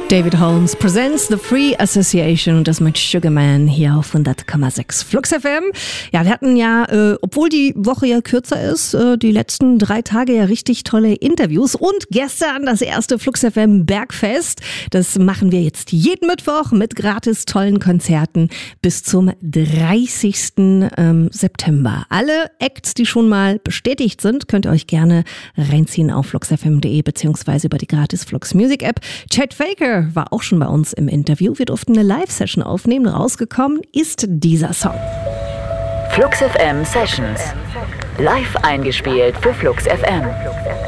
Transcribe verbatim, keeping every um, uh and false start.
David Holmes presents The Free Association und das mit Sugarman hier auf hundert Komma sechs Flux F M. Ja, wir hatten ja, äh, obwohl die Woche ja kürzer ist, äh, die letzten drei Tage ja richtig tolle Interviews und gestern das erste Flux F M Bergfest. Das machen wir jetzt jeden Mittwoch mit gratis tollen Konzerten bis zum dreißigsten Ähm, September. Alle Acts, die schon mal bestätigt sind, könnt ihr euch gerne reinziehen auf flux f m punkt d e beziehungsweise über die gratis Flux Music App. Chet Faker war auch schon bei uns im Interview. Wir durften eine Live-Session aufnehmen. Rausgekommen ist dieser Song. Flux F M Sessions. Live eingespielt für Flux F M.